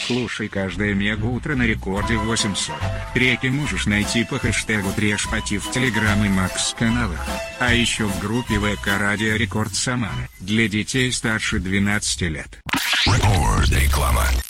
Слушай каждое мега-утро на рекорде в 8:40. Треки можешь найти по хэштегу Трешпати в Телеграм и Макс каналах. А еще в группе ВК Радио Рекорд Самара для детей старше 12 лет. Реклама.